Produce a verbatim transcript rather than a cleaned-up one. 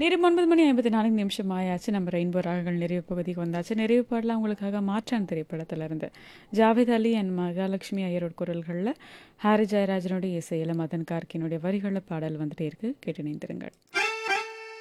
நேரம் ஒன்பது மணி ஐம்பத்தி நான்கு நிமிஷம் ஆயாச்சு. நம்ம ரெயின்போ ராகங்கள் நிறைவு பகுதிக்கு வந்தாச்சு. நிறைவு பாடலாம் உங்களுக்காக மாற்றான் திரைப்படத்திலிருந்து ஜாவேத் அலி அண்ட் மகாலட்சுமி ஐயரோட குரல்களில் ஹாரி ஜெயராஜனுடைய இசையில் மதன் கார்கினுடைய வரிகளில் பாடல் வந்துட்டே இருக்கு. கேட்டு இணைந்திருங்கள்.